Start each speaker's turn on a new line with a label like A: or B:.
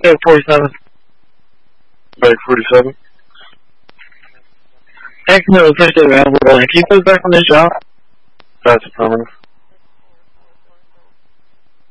A: Yeah, 47.
B: Bag 47.
A: X-Men was officially available. Can you put us back on the shop?
B: That's affirmative.